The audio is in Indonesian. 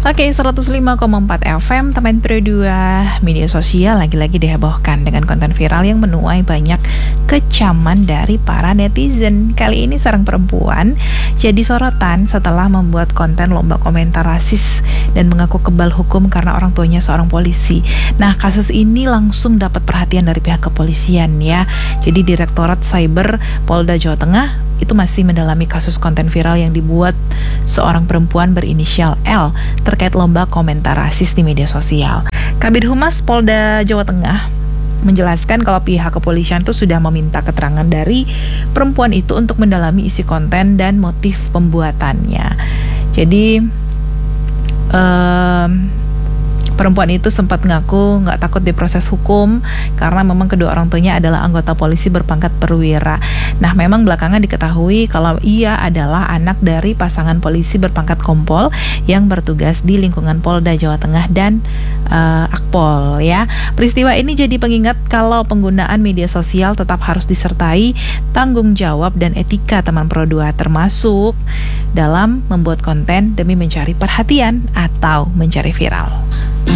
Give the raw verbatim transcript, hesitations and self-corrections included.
Oke, seratus lima koma empat F M, teman Pro dua, media sosial lagi-lagi dihebohkan dengan konten viral yang menuai banyak kecaman dari para netizen. Kali ini seorang perempuan jadi sorotan setelah membuat konten lomba komentar rasis dan mengaku kebal hukum karena orang tuanya seorang polisi. Nah, kasus ini langsung dapat perhatian dari pihak kepolisian ya. Jadi Direktorat Cyber Polda Jawa Tengah itu masih mendalami kasus konten viral yang dibuat seorang perempuan berinisial L terkait lomba komentar rasis di media sosial. Kabid Humas Polda Jawa Tengah menjelaskan kalau pihak kepolisian itu sudah meminta keterangan dari perempuan itu untuk mendalami isi konten dan motif pembuatannya. Jadi um, perempuan itu sempat ngaku nggak takut diproses hukum karena memang kedua orang tuanya adalah anggota polisi berpangkat perwira. Nah, memang belakangan diketahui kalau ia adalah anak dari pasangan polisi berpangkat kompol yang bertugas di lingkungan Polda Jawa Tengah dan uh, Akpol ya. Peristiwa ini jadi pengingat kalau penggunaan media sosial tetap harus disertai tanggung jawab dan etika teman Pro dua, termasuk dalam membuat konten demi mencari perhatian atau mencari viral.